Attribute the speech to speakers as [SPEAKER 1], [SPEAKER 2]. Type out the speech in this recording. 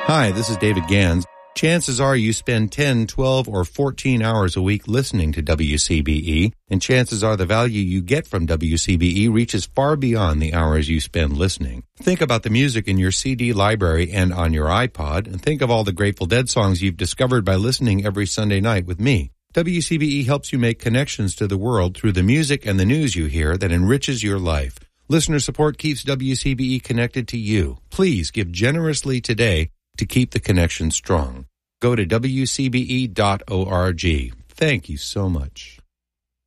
[SPEAKER 1] Hi, this is David Gans. Chances are you spend 10, 12, or 14 hours a week listening to WCBE, and chances are the value you get from WCBE reaches far beyond the hours you spend listening. Think about the music in your CD library and on your iPod, and think of all the Grateful Dead songs you've discovered by listening every Sunday night with me. WCBE helps you make connections to the world through the music and the news you hear that enriches your life. Listener support keeps WCBE connected to you. Please give generously today to keep the connection strong. Go to WCBE.org. Thank you so much.